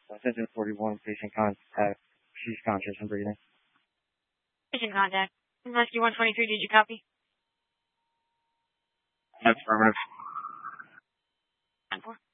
Attention 41, patient contact. She's conscious and breathing. Patient contact. Rescue 123, did you copy? Affirmative. 10-4.